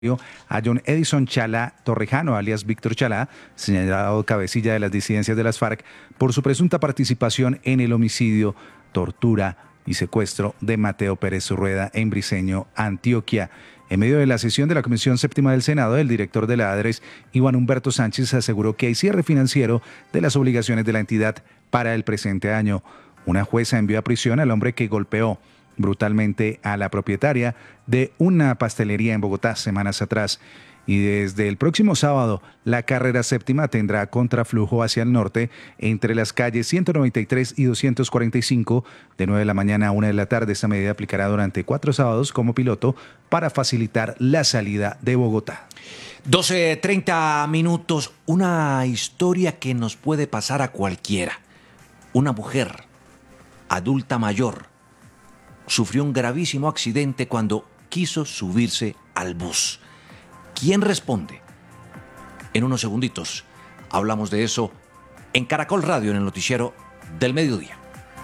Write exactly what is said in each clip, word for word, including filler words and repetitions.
a John Edison Chalá Torrejano, alias Víctor Chalá, señalado cabecilla de las disidencias de las FARC, por su presunta participación en el homicidio, tortura y secuestro de Mateo Pérez Zurrueda en Briceño, Antioquia. En medio de la sesión de la Comisión Séptima del Senado, el director de la ADRES, Iván Humberto Sánchez, aseguró que hay cierre financiero de las obligaciones de la entidad para el presente año. Una jueza envió a prisión al hombre que golpeó brutalmente a la propietaria de una pastelería en Bogotá semanas atrás. Y desde el próximo sábado, la carrera séptima tendrá contraflujo hacia el norte entre las calles ciento noventa y tres y doscientos cuarenta y cinco de nueve de la mañana a una de la tarde. Esta medida aplicará durante cuatro sábados como piloto para facilitar la salida de Bogotá. doce treinta minutos, una historia que nos puede pasar a cualquiera. Una mujer adulta mayor sufrió un gravísimo accidente cuando quiso subirse al bus. ¿Quién responde? En unos segunditos hablamos de eso en Caracol Radio, en el noticiero del mediodía.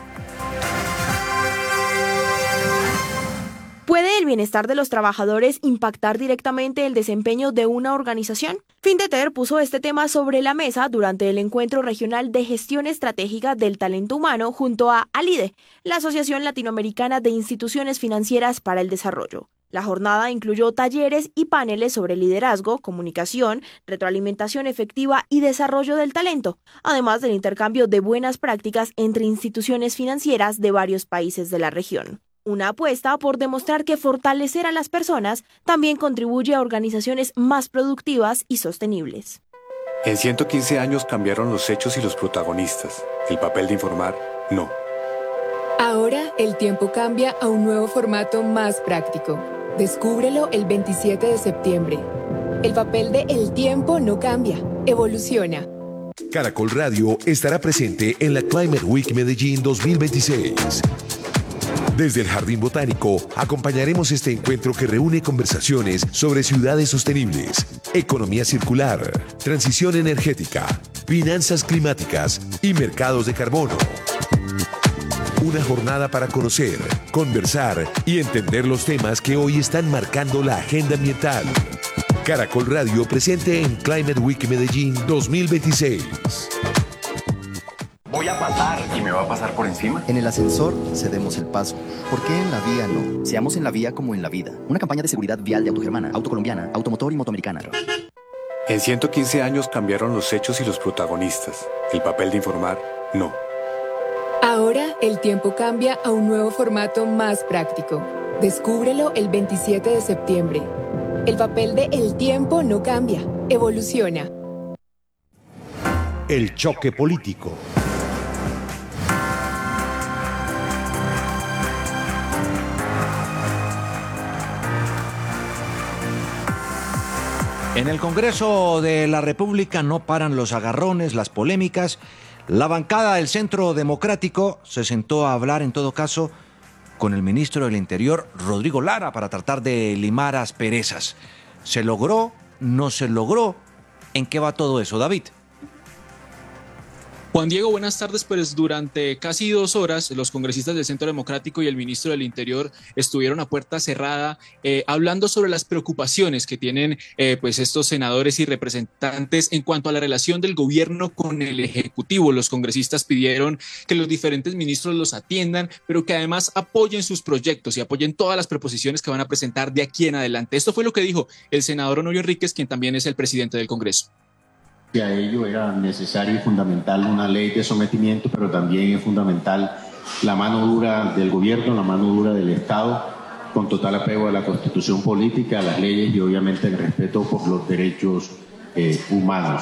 ¿Puede el bienestar de los trabajadores impactar directamente el desempeño de una organización? Findeter puso este tema sobre la mesa durante el Encuentro Regional de Gestión Estratégica del Talento Humano junto a ALIDE, la Asociación Latinoamericana de Instituciones Financieras para el Desarrollo. La jornada incluyó talleres y paneles sobre liderazgo, comunicación, retroalimentación efectiva y desarrollo del talento, además del intercambio de buenas prácticas entre instituciones financieras de varios países de la región. Una apuesta por demostrar que fortalecer a las personas también contribuye a organizaciones más productivas y sostenibles. En ciento quince años cambiaron los hechos y los protagonistas. El papel de informar, no. Ahora el tiempo cambia a un nuevo formato más práctico. Descúbrelo el veintisiete de septiembre. El papel de El Tiempo no cambia, evoluciona. Caracol Radio estará presente en la Climate Week Medellín dos mil veintiséis. Desde el Jardín Botánico acompañaremos este encuentro que reúne conversaciones sobre ciudades sostenibles, economía circular, transición energética, finanzas climáticas y mercados de carbono. Una jornada para conocer, conversar y entender los temas que hoy están marcando la agenda ambiental. Caracol Radio presente en Climate Week Medellín dos mil veintiséis. Voy a pasar y me va a pasar por encima. En el ascensor cedemos el paso. ¿Por qué en la vía no? Seamos en la vía como en la vida. Una campaña de seguridad vial de Autogermana, Autocolombiana, Automotor y Motoamericana. En ciento quince años cambiaron los hechos y los protagonistas. El papel de informar, no. Ahora el tiempo cambia a un nuevo formato más práctico. Descúbrelo el veintisiete de septiembre. El papel de El Tiempo no cambia, evoluciona. El choque político. En el Congreso de la República no paran los agarrones, las polémicas. La bancada del Centro Democrático se sentó a hablar, en todo caso, con el ministro del Interior, Rodrigo Lara, para tratar de limar asperezas. ¿Se logró? ¿No se logró? ¿En qué va todo eso, David? Juan Diego, buenas tardes. Pues durante casi dos horas los congresistas del Centro Democrático y el ministro del Interior estuvieron a puerta cerrada eh, hablando sobre las preocupaciones que tienen eh, pues estos senadores y representantes en cuanto a la relación del gobierno con el Ejecutivo. Los congresistas pidieron que los diferentes ministros los atiendan, pero que además apoyen sus proyectos y apoyen todas las proposiciones que van a presentar de aquí en adelante. Esto fue lo que dijo el senador Honorio Enríquez, quien también es el presidente del Congreso. A ello era necesario y fundamental una ley de sometimiento, pero también es fundamental la mano dura del gobierno, la mano dura del Estado, con total apego a la Constitución política, a las leyes y obviamente el respeto por los derechos eh, humanos.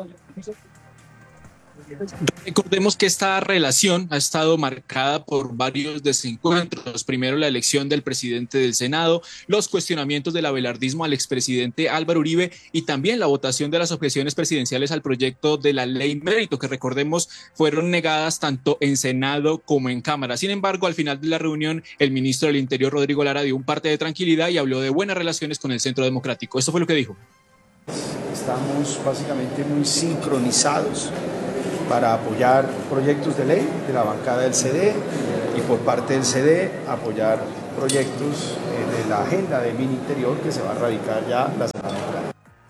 Recordemos que esta relación ha estado marcada por varios desencuentros. Primero, la elección del presidente del Senado, los cuestionamientos del abelardismo al expresidente Álvaro Uribe y también la votación de las objeciones presidenciales al proyecto de la ley Mérito, que recordemos fueron negadas tanto en Senado como en Cámara. Sin embargo, al final de la reunión, el ministro del Interior, Rodrigo Lara, dio un parte de tranquilidad y habló de buenas relaciones con el Centro Democrático. Esto fue lo que dijo. Estamos básicamente muy sincronizados para apoyar proyectos de ley de la bancada del C D y por parte del C D apoyar proyectos de la agenda de Mininterior que se va a radicar ya la semana entrante.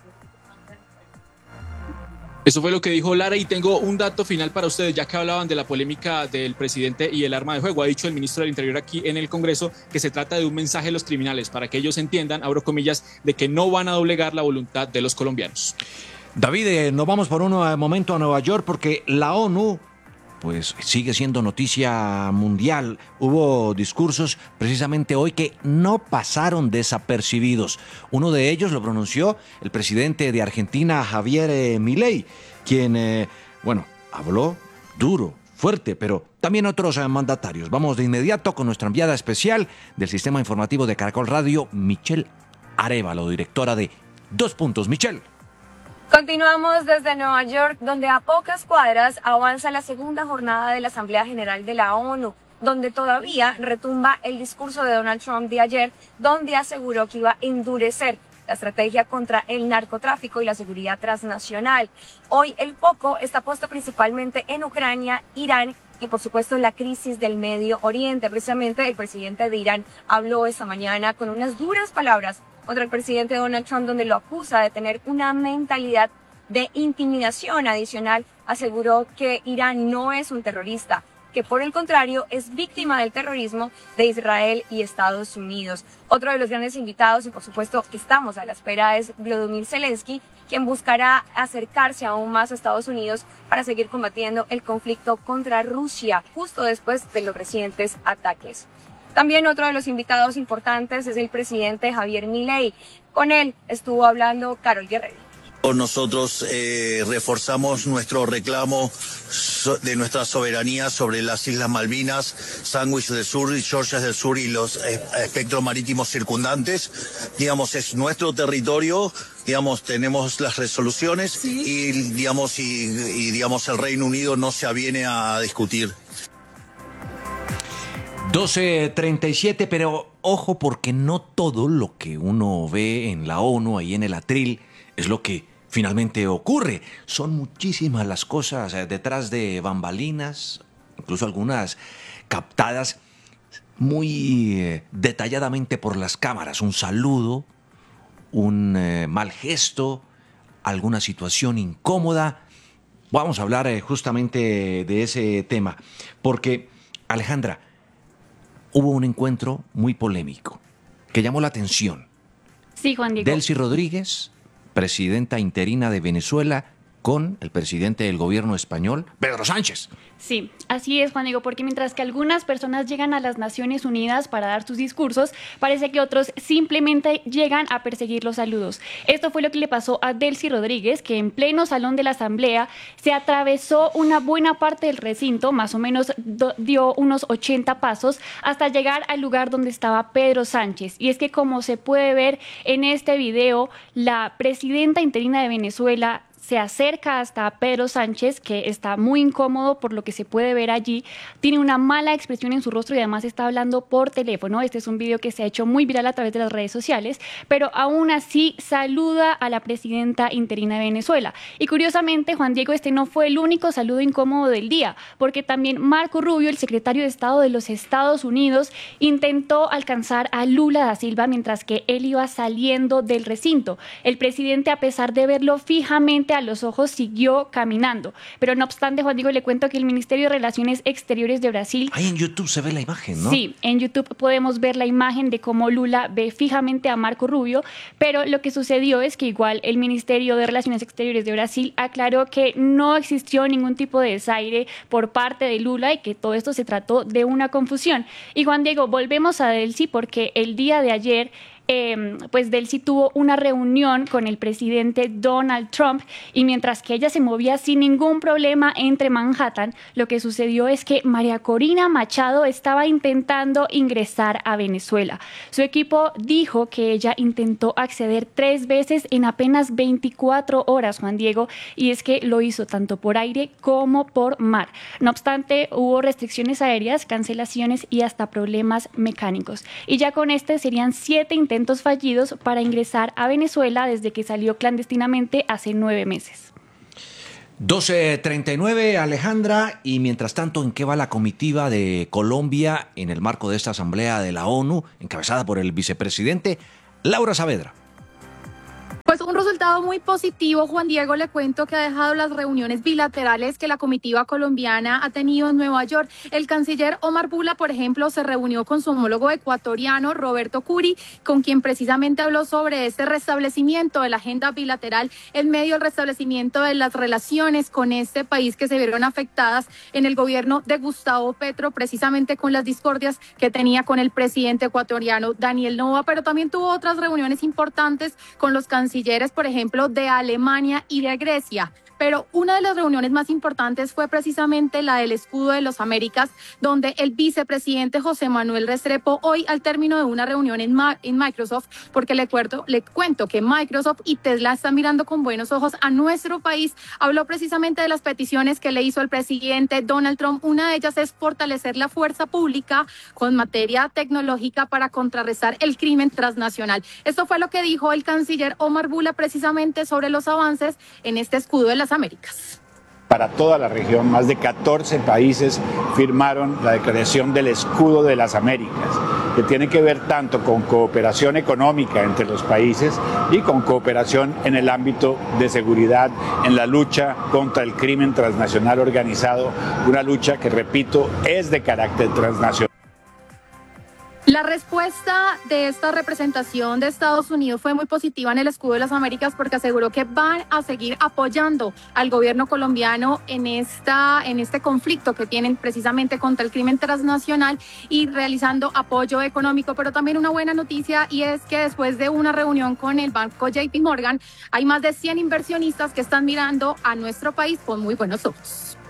Eso fue lo que dijo Lara, y tengo un dato final para ustedes, ya que hablaban de la polémica del presidente y el arma de fuego. Ha dicho el ministro del Interior aquí en el Congreso que se trata de un mensaje a los criminales para que ellos entiendan, abro comillas, de que no van a doblegar la voluntad de los colombianos. David, eh, nos vamos por un momento a Nueva York porque la ONU pues sigue siendo noticia mundial. Hubo discursos precisamente hoy que no pasaron desapercibidos. Uno de ellos lo pronunció el presidente de Argentina, Javier eh, Milei, quien, eh, bueno, habló duro, fuerte, pero también otros eh, mandatarios. Vamos de inmediato con nuestra enviada especial del Sistema Informativo de Caracol Radio, Michelle Arévalo, directora de Dos Puntos. Michelle. Continuamos desde Nueva York, donde a pocas cuadras avanza la segunda jornada de la Asamblea General de la ONU, donde todavía retumba el discurso de Donald Trump de ayer, donde aseguró que iba a endurecer la estrategia contra el narcotráfico y la seguridad transnacional. Hoy el foco está puesto principalmente en Ucrania, Irán y por supuesto la crisis del Medio Oriente. Precisamente el presidente de Irán habló esta mañana con unas duras palabras contra el presidente Donald Trump, donde lo acusa de tener una mentalidad de intimidación. Adicional, aseguró que Irán no es un terrorista, que por el contrario es víctima del terrorismo de Israel y Estados Unidos. Otro de los grandes invitados, y por supuesto que estamos a la espera, es Volodymyr Zelensky, quien buscará acercarse aún más a Estados Unidos para seguir combatiendo el conflicto contra Rusia, justo después de los recientes ataques. También otro de los invitados importantes es el presidente Javier Milei. Con él estuvo hablando Carol Guerrero. Nosotros eh, reforzamos nuestro reclamo so de nuestra soberanía sobre las Islas Malvinas, Sandwich del Sur y Georgias del Sur y los eh, espectros marítimos circundantes. Digamos, es nuestro territorio, digamos, tenemos las resoluciones ¿Sí? y, digamos, y, y digamos, el Reino Unido no se aviene a discutir. doce treinta y siete, pero ojo porque no todo lo que uno ve en la ONU, ahí en el atril, es lo que finalmente ocurre. Son muchísimas las cosas detrás de bambalinas, incluso algunas captadas muy eh, detalladamente por las cámaras. Un saludo, un eh, mal gesto, alguna situación incómoda. Vamos a hablar eh, justamente de ese tema, porque, Alejandra, hubo un encuentro muy polémico que llamó la atención. Sí, Juan Diego. Delcy Rodríguez, presidenta interina de Venezuela, con el presidente del gobierno español, Pedro Sánchez. Sí, así es, Juan Diego, porque mientras que algunas personas llegan a las Naciones Unidas para dar sus discursos, parece que otros simplemente llegan a perseguir los saludos. Esto fue lo que le pasó a Delcy Rodríguez, que en pleno salón de la Asamblea se atravesó una buena parte del recinto, más o menos do, dio unos ochenta pasos, hasta llegar al lugar donde estaba Pedro Sánchez. Y es que, como se puede ver en este video, la presidenta interina de Venezuela se acerca hasta Pedro Sánchez, que está muy incómodo por lo que se puede ver allí. Tiene una mala expresión en su rostro y además está hablando por teléfono. Este es un video que se ha hecho muy viral a través de las redes sociales, pero aún así saluda a la presidenta interina de Venezuela. Y curiosamente, Juan Diego, este no fue el único saludo incómodo del día, porque también Marco Rubio, el secretario de Estado de los Estados Unidos, intentó alcanzar a Lula da Silva mientras que él iba saliendo del recinto. El presidente, a pesar de verlo fijamente a los ojos, siguió caminando. Pero no obstante, Juan Diego, le cuento que el Ministerio de Relaciones Exteriores de Brasil... Ahí en YouTube se ve la imagen, ¿no? Sí, en YouTube podemos ver la imagen de cómo Lula ve fijamente a Marco Rubio, pero lo que sucedió es que igual el Ministerio de Relaciones Exteriores de Brasil aclaró que no existió ningún tipo de desaire por parte de Lula y que todo esto se trató de una confusión. Y Juan Diego, volvemos a Delcy porque el día de ayer... Eh, pues Delcy tuvo una reunión con el presidente Donald Trump y mientras que ella se movía sin ningún problema entre Manhattan, lo que sucedió es que María Corina Machado estaba intentando ingresar a Venezuela. Su equipo dijo que ella intentó acceder tres veces en apenas veinticuatro horas, Juan Diego, y es que lo hizo tanto por aire como por mar. No obstante, hubo restricciones aéreas, cancelaciones y hasta problemas mecánicos. Y ya con este serían siete intentos intentos fallidos para ingresar a Venezuela desde que salió clandestinamente hace nueve meses. doce treinta y nueve, Alejandra, y mientras tanto, ¿en qué va la comitiva de Colombia en el marco de esta asamblea de la ONU, encabezada por el vicepresidente Laura Saavedra? Pues un resultado muy positivo, Juan Diego, le cuento que ha dejado las reuniones bilaterales que la comitiva colombiana ha tenido en Nueva York. El canciller Omar Bula, por ejemplo, se reunió con su homólogo ecuatoriano, Roberto Curi, con quien precisamente habló sobre este restablecimiento de la agenda bilateral en medio del restablecimiento de las relaciones con este país que se vieron afectadas en el gobierno de Gustavo Petro, precisamente con las discordias que tenía con el presidente ecuatoriano Daniel Noboa, pero también tuvo otras reuniones importantes con los cancilleres, por ejemplo, de Alemania y de Grecia. Pero una de las reuniones más importantes fue precisamente la del Escudo de las Américas, donde el vicepresidente José Manuel Restrepo, hoy al término de una reunión en, Ma- en Microsoft, porque le cuento, le cuento que Microsoft y Tesla están mirando con buenos ojos a nuestro país, habló precisamente de las peticiones que le hizo el presidente Donald Trump. Una de ellas es fortalecer la fuerza pública con materia tecnológica para contrarrestar el crimen transnacional. Esto fue lo que dijo el canciller Omar Bula precisamente sobre los avances en este Escudo de las Américas. Para toda la región, más de catorce países firmaron la declaración del Escudo de las Américas, que tiene que ver tanto con cooperación económica entre los países y con cooperación en el ámbito de seguridad, en la lucha contra el crimen transnacional organizado, una lucha que, repito, es de carácter transnacional. La respuesta de esta representación de Estados Unidos fue muy positiva en el Escudo de las Américas porque aseguró que van a seguir apoyando al gobierno colombiano en, esta, en este conflicto que tienen precisamente contra el crimen transnacional y realizando apoyo económico. Pero también una buena noticia, y es que después de una reunión con el banco J P Morgan, hay más de cien inversionistas que están mirando a nuestro país con muy buenos ojos.